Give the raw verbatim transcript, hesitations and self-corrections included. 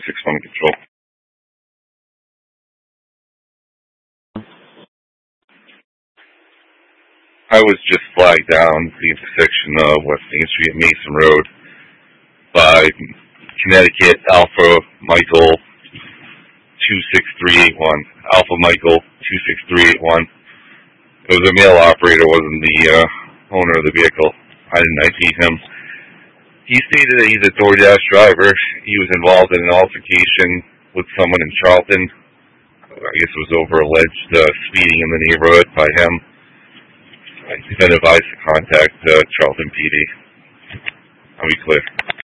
six one control. I was just flagged down the intersection of West Main Street and Mason Road by Connecticut Alpha Michael two six three eight one. Alpha Michael two six three eight one. It was a male operator, wasn't the uh, owner of the vehicle. I didn't I D him. He stated that he's a DoorDash driver. He was involved in an altercation with someone in Charlton. I guess it was over alleged uh, speeding in the neighborhood by him. He's been advised to contact uh, Charlton P D. I'll be clear.